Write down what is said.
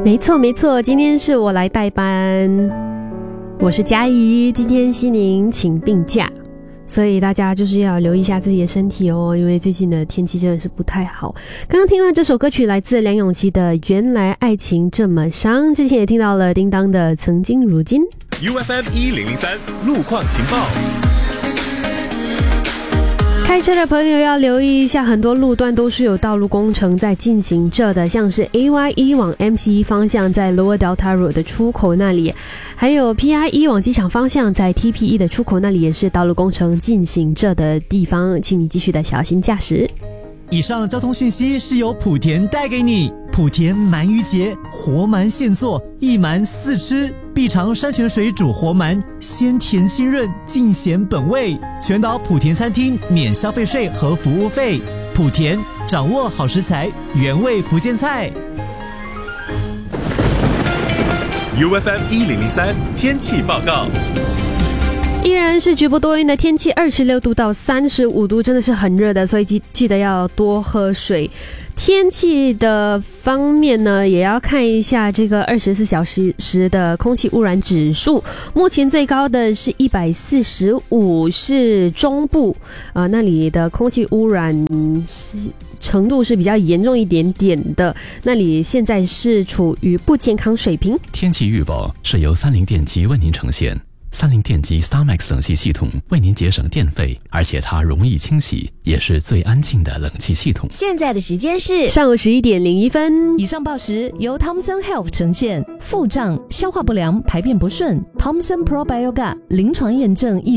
没错没错，今天是我来代班，我是佳怡，今天西宁请病假，所以大家就是要留意一下自己的身体哦，因为最近的天气真的是不太好。刚刚听到这首歌曲来自梁咏琪的《原来爱情这么伤》，之前也听到了叮当的《曾经如今》。 UFM 1003路况情报。 开车的朋友要留意一下，很多路段都是有道路工程在进行着的，像是 AYE 往 MC 方向在 Lower Delta Road 的出口那里，还有 PIE 往机场方向在 TPE 的出口那里也是道路工程进行着的地方，请你继续的小心驾驶。 以上交通讯息是由莆田带给你。莆田鳗鱼节，活鳗现做，一鳗四吃，必尝山泉水煮活鳗，鲜甜清润，尽显本味。全岛莆田餐厅免消费税和服务费。莆田掌握好食材，原味福建菜。 UFM 1003天气报告。 依然是局部多云的天气，26度到35度，真的是很热的，所以记得要多喝水。天气的方面呢，也要看一下这个24小时的空气污染指数，目前最高的是145，是中部那里的空气污染程度是比较严重一点点的，那里现在是处于不健康水平。 天气预报是由三菱电机为您呈现。三菱电机 StarMax 冷气系统为您节省电费，而且它容易清洗，也是最安静的冷气系统。 现在的时间是上午11点01分。 以上报时由 Thomson Health 呈现。腹胀、消化不良、排便不顺 Thomson Probioga 临床验证